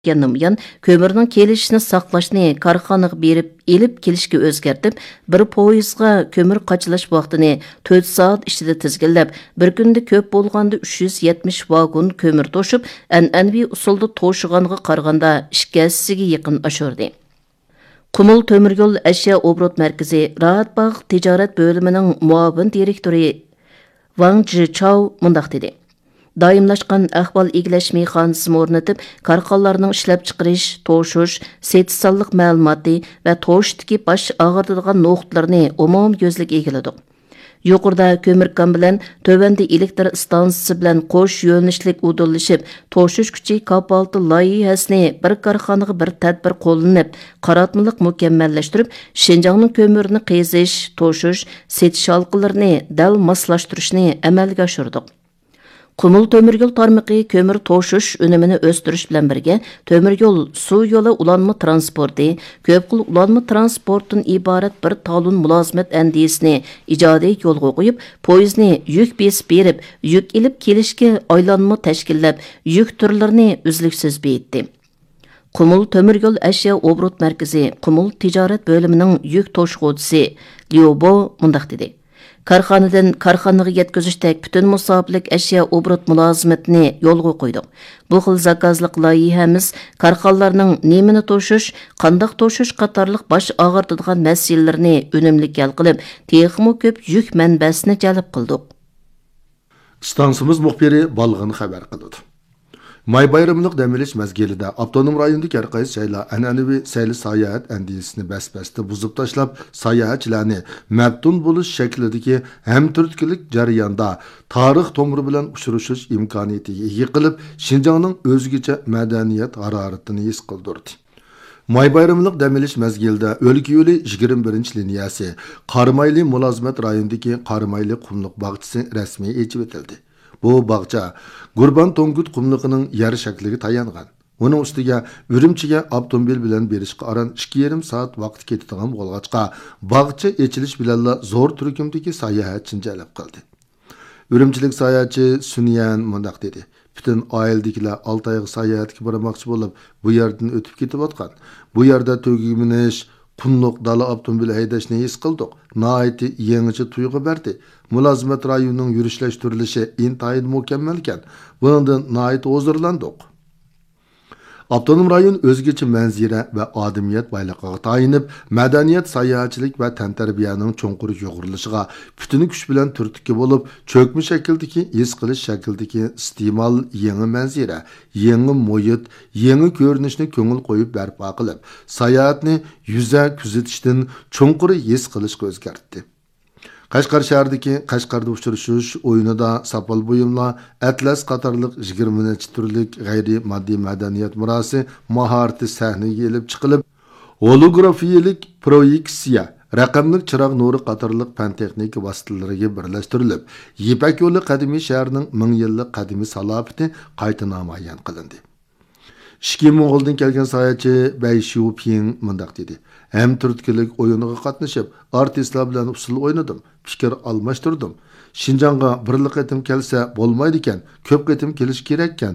Yanımyan kömürning kelishini saqlashni korxonaga berib elib kelishga o'zgartib, bir poyezdga kömür qachilash vaqtini 4 soat ichida tizginlab, bir kunda ko'p bo'lganda 370 vagon kömür to'shib, an'anaviy usulda to'shig'anga qaraganda 2 hissasiga yaqin oshirdi. Qumul Tömüryo'l ashyo obrot markazi Rahatbog' tijorat bo'limining muavin direktori Wang Zhichao mundaq dedi. Daimlashqan ahvol eglash mexanizmi o'rnatib, korxonalarning ishlab chiqarish, to'shish, setisalliq ma'lumoti va to'shdagi bosh og'ritadigan nuqtalarni umumyuzlik egiladik. Yuqorida ko'mirkon bilan tövəndə elektr stansiyasi bilan qo'sh yo'nalishlik udillashib, to'shish kuchi kapalti loyihasini bir korxonaga bir tadbir qo'llanib, qaratmaliq mukammallashtirib, Şinjanning ko'mirni qazish, to'shish, setish halqalarini dal moslashtirishni amalga oshirdik. Qumul Tömüryo'l tarmoqi kömür to'shish unumini o'stirish bilan birga Tömüryo'l suv yo'li ulanma transporti, ko'p xil ulanma transportdan iborat bir talun mulozimat andisini ijodiy yo'lga qo'yib, poyezdni yuk besib berib, yuk ilib kelishga aylanma tashkillab, yuk turlarini uzluksiz betdi. Qumul Tömüryo'l ashyo obrot markazi Qumul tijorat bo'limining yuk to'shg'uvchisi Lyobo mundaq dedi. Korxonadan korxonaga yetkazishdek bütün musofirlik ashyo obrot mulozimatini yo'lga qo'ydik. Bu xil zakazliq loyihamiz korxonalarning nemini to'shish, qandoq to'shish qatorliq bosh og'ritadigan masalalarni unumli hal qilib, texmo ko'p yuk manbasini jalb qildik. Stansiyamiz muxbiri Balg'in xabar qildi. May bayramlıq dəmiliş məzgilində avtonom rayondakı hər qaysı şeylər ənənəvi səyli sayahat əndisini bəs-bəsdə buzub taşlab, sayahatçilərni məftun buluş şəklidəki həm türkülük jarayonda tarix tomuru bilan uçuruşuş imkoniyatiga ega qilib, Şinjanning o'zgacha madaniyat haroratini his qildirdi. May bayramlıq dəmiliş məzgilində o'lka yo'li 21 liniyasi Qarimayli mulozimat rayonidagi Qarimayli qumluq bog'chisi rasmiy echib etildi. Bu bog'cha Qurban Tongut qumliqining yer shakliga tayangan. Uning ustiga Urumchiga avtomobil bilan berishga aran 2,5 soat vaqt ketadigan bo'lg'achqa, bog'cha echilish bilan zo'r turkumdagi sayohatchini jalb qildi. Urumchilik sayohatchi Sunyan mundaq dedi. Bütün oiladagilar Oltoyga sayohatga bormoqchi bo'lib, bu yerdan o'tib ketib-o'tgan. Bu yerda to'g'iminish Qumluq dala avtomobil haydashni his qildik. Naiti yangicha tuyg'u berdi. Mulozimat rayonining yurishlashtirishi intayin mukammal ekan. Bundan naiti hozirlandik. Avtonom rayon o'zgacha manzira va odamiyat boyligiga tayinib, madaniyat, sayohatchilik va tantarbiyaning cho'nqur yo'g'irilishiga butun kuch bilan turtki bo'lib, cho'kma shakldagi his qilish shakldagi iste'mol yangi manzira, yangi muhit, yangi ko'rinishni ko'ngil qo'yib barpo qilib, sayohatni yuza kuzatishdan cho'nqur his qilishga o'zgartdi. Qashqar shahridagi Qashqarda uchrashuv o'yinida Sapal buyumlar, Atlas qatorliq 20 turlik g'ayri moddiy madaniyat merosi mahorati sahnaga elib chiqilib, holografiyalik proyeksiya, raqamli chiroq nuri qatorliq fan texnika vositalariga birlashtirilib, Yipak yo'li qadimiy shaharning 1000 yillik qadimiy salobati qayta namoyon qilindi. Ishki Mo'g'uldan kelgan sayohatchi Bay Shuping mundaq dedi. Hem turtkilik oyuniga qatnashib, artistlar bilan usul o'ynadim, fikr almashtirdim. Şinjanga birlik etim kelsa bo'lmaydi ekan, ko'p etim kelish kerak ekan.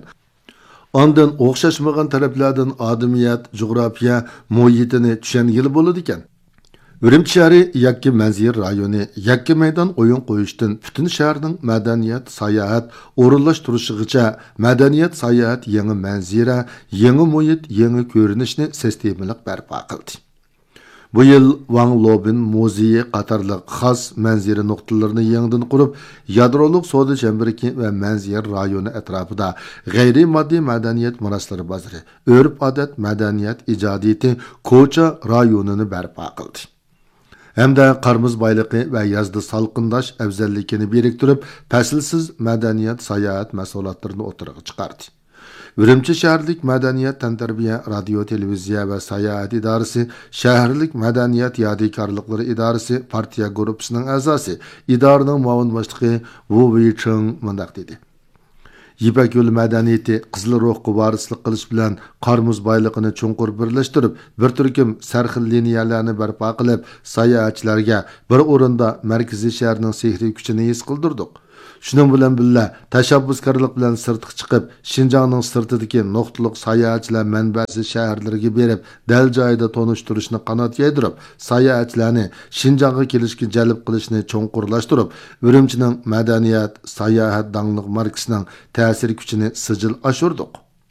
Ondan o'xshashmagan taraflardan odamiyat, jo'g'rafiya, muhitini tushungili bo'ladi ekan. Urumchi shahri yakka manzir rayoni, yakka maydon o'yin qo'yishdan butun shaharning madaniyat, sayohat o'rinlashtirishigacha madaniyat, sayohat yangi manzira, yangi muhit, yangi ko'rinishni sistemalik barpo qildi. Bu yıl Wang Lobin muzeyi qatorliq xos manzira nuqtalarini yangidan qurib, yadroliq savdo chembirki va manzir rayoni atrofida g'ayri moddiy madaniyat meroslari bozori, urf-odat madaniyat ijodiyati ko'cha rayonini barpo qildi. Hamda qarmiz boyligi va yozda salqindash afzalligini biriktirib, faslsiz madaniyat, sayohat mahsulotlarini o'tirg'i chiqardi. Urumchi shaharlik madaniyat, tantarbiya, radio, televiziya va sayohat idorasi, shaharlik madaniyat yodikorliklari idorasi partiya guruhisining a'zosi, idoraning muavin boshlig'i Wu Weicheng mundaq dedi. Yipak yo'li madaniyati qizil ruhga varislik qilish bilan qarmuz boyligini cho'nqur birlashtirib, bir turkum sarxil liniyalarni barpo qilib, sayohatchilarga bir o'rinda markaziy shaharning sehriy kuchini his qildirdik. Shuning bilan birga tashabbuskorlik bilan sirtqa chiqib, Şinjanning sirtidagi nuqtaliq sayohatchilar manbasi shaharlarga berib, dal joyida tonishtirishni qanot yaydirib, sayohatchilarni Şinjanga kelishga jalb qilishni cho'nqurlashtirib, Urumchining madaniyat, sayohat dangliq markasining ta'sir kuchini sijil oshirdik.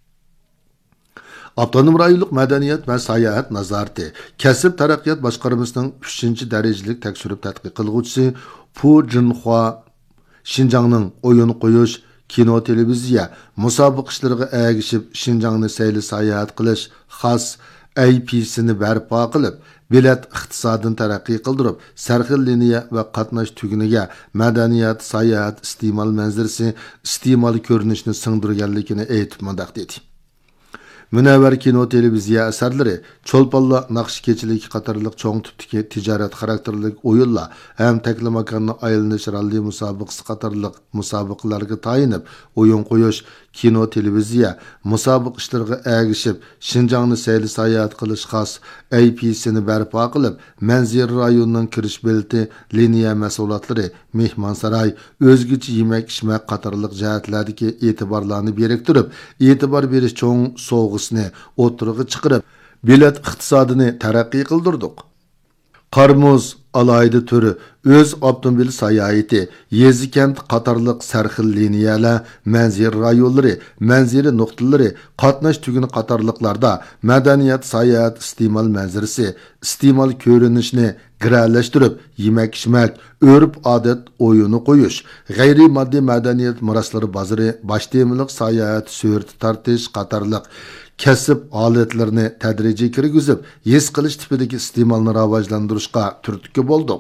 Avtonom rayonluq madaniyat va sayohat nazorati kasb taraqqiyot boshqarmasining 3-darajalik tekshirib tadqiq qilguvchisi Pu Jinhua Şinjanning o'yin qo'yish, kino televiziya musobaqa ishlariga ergishib Şinjangni sayli sayohat qilish xos AP'sini barpo qilib, bilet iqtisodini taraqqiy qildirib, sarxil liniya va qatnash tuguniga madaniyat, sayohat, iste'mol manzarasi, iste'mol ko'rinishini singdirganligini aytib mundaq dedi. Münevver kino televiziya asarları, Çolpalla naqsh keçilik qatarlıq çoğun tipdiki ticaret xarakterlik oyunla hem tekli makanına aylanish ralli musabıqsı qatarlıq musabıqlarga tayinib, oyun qo'yish, kino televiziya musabıq işlerine ergişip, Şinjangni sayli sayohat qilish xos AP'sini barpo qilib, Manzir rayonunun kirish belti, liniya mas'ulotlari, mehmonsaroy, o'zgacha yemek-ichmak qatarlıq jihatlardagi e'tiborlarni biriktirib, e'tibor berish cho'ng so'g'isini o'tirg'i chiqarib, bilet iqtisodini taraqqiy qildirdik. Qarmuz alayda türü öz avtomobil sayohati, yezikent qatarlıq sarxil liniyalar, manzir rayonlari, manziri nuqtalari, qatnash tuguni qatarlıqlarda madaniyat, sayohat, iste'mol manzarasi, iste'mol ko'rinishni giralashtirib, yemek-ichmak, urf-odat o'yini qo'yish, g'ayri moddiy madaniyat meroslari bozori, bosh temiliq sayohat, so'rti tartish qatarliq kasb holatlarini tadrijiy kirgizib, his qilish tipidagi iste'molni rivojlantirishga turtki bo'ldik.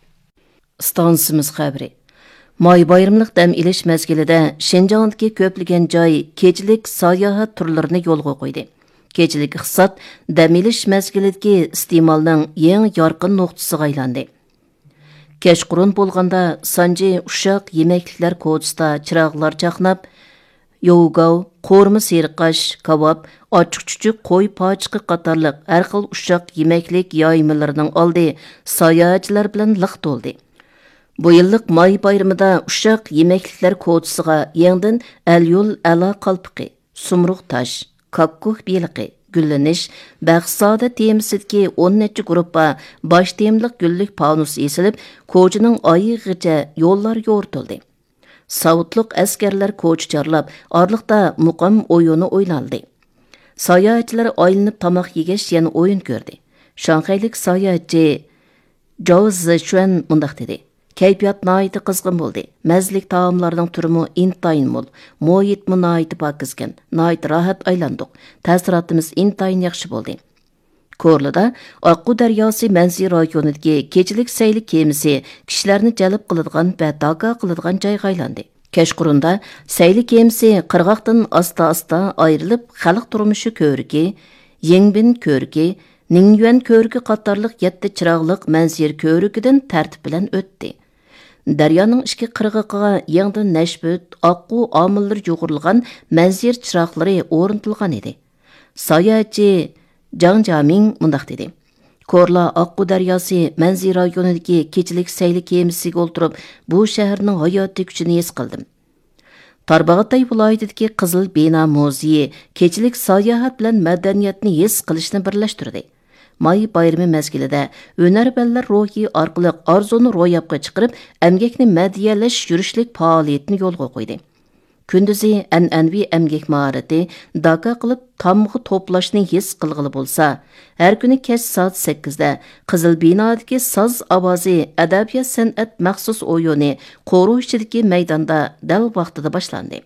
Stansimiz xabari. May bayramlıq dam ilish mezgilida Şinjangdagi ko'plagan joy kechilik sayohat turlarini yo'lga qo'ydi. Kechilik iqtisod dam ilish mezgilidagi iste'molning eng yorqin nuqtasiga aylandi. Kechqurun bo'lganda Sanji ushaq yemekliklar ko'chasida chiroqlar chaqnab, yo'g'ov, qo'rma seriqash, kebab, ochiq-chuchuq, qo'y pochiqi qatorliq har xil ushaq yemeklik yoymalarining oldi sayohatchilar bilan liq to'ldi. Bu yillik may bayramida ushaq yemekliklar ko'chasiga yangidan Al-yo'l ala qalpiqi, sumruq tosh, kakkuh beliqi, gullanish, baxsoda temisidagi 10 necha gruppa bosh temliq gullik panus esilib, ko'chaning oyig'icha yo'llar yo'rtildi. Savutluq askarlar ko'ch chorlab, orliqda muqam o'yini o'ynaldi. Sayohatchilar aylanib tamoq yegash yana o'yin ko'rdi. Shanxaylik sayohatchi Zhao Zishuan mundaq dedi. Kayfiyat nihoyat qizg'in bo'ldi. Mazlik taomlarning turimi intayin mo'l, muhitmi nihoyat pokizgan, nihoyat rohat aylandik. Ta'sirotimiz intayin yaxshi bo'ldi. Ko'rlida Oqqu daryosi Manzir rayonidagi kechilik sayli kemisi kishilarni jalb qiladigan va dago qiladigan joyga aylandi. Kechqurunda sayli kemisi qirg'oqdan asta-asta ayrilib, xalq turmushi ko'rigi, Yengbin ko'rigi, Ningyuan ko'rigi qatorliq 7 chiroqliq Manzir ko'rigidan tartib bilan o'tdi. Daryoning ikki qirg'og'iga yangidan nashbut, oqqu omillar yo'g'rilgan Manzir chiroqlari o'rnatilgan edi. Sayohatchi Zhang Jiaming mundaq dedi. Korla Oqqu daryosi Manzir rayonidagi kechilik sayli kemisiga o'ltirib, bu shaharning hayotiy kuchini his qildim. Tarbag'atay viloyatidagi Qizil Bino muzeyi kechilik sayohat bilan madaniyatni his qilishni birlashtirdi. May bayrami mezgilida hunarbanlar ruhi orqali orzuni ro'yobga chiqarib, emgakni madiyalash yurishlik faoliyatini yo'lga qo'ydi. Kunduzi an'anaviy emgak maharati daga qilib tamg'i to'plashni his qilg'ili bo'lsa, har kuni kech soat 8 da Qizil Binodagi soz ovozi adabiyot san'at maxsus o'yini qo'ruv ichidagi maydonda dal vaqtida boshlandi.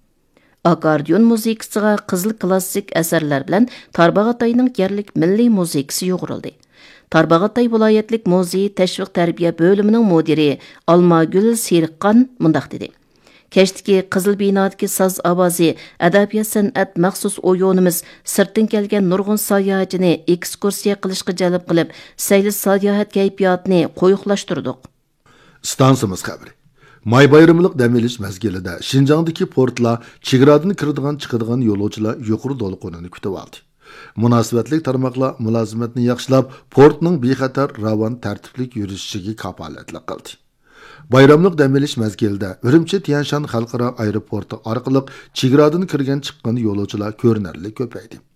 Akordeon muzikasiga qizil klassik asarlar bilan Tarbag'atayning yerlik milliy muzikasi yo'g'rildi. Tarbag'atay viloyatlik muzey tashviq tarbiya bo'limining mudiri Almagul Seriqqan mundaq dedi. Keştiki Qizil Binodagi soz ovozi adabiyot san'at maxsus o'yinimiz sirtdan kelgan nurg'un sayohatchini ekskursiya qilishga jalb qilib, sayli sayohat kayfiyatini qo'yiqlashtirdik. Stansimiz xabari. May bayramliq dam olish mezgilida Şinjangdagi portlar chegaradan kiradigan chiqadigan yo'lovchilar yuqori to'lqinini kutib oldi. Munosabatli tarmoqlar mulozimatni yaxshilab, portning bexatar ravon tartiblik yurishiga kafolatlik qildi. Bayramlıq dam olish mezgilida Urumchi Tianshan xalqaro aeroporti orqali chegaradan kirgan chiqqan yo'lovchilar ko'rinarli ko'paydi.